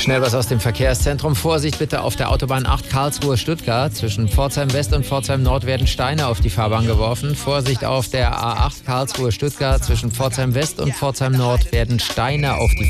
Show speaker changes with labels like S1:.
S1: Schnell was aus dem Verkehrszentrum. Vorsicht bitte auf der Autobahn 8 Karlsruhe-Stuttgart. Zwischen Pforzheim West und Pforzheim Nord werden Steine auf die Fahrbahn geworfen. Vorsicht auf der A8 Karlsruhe-Stuttgart. Zwischen Pforzheim West und Pforzheim Nord werden Steine auf die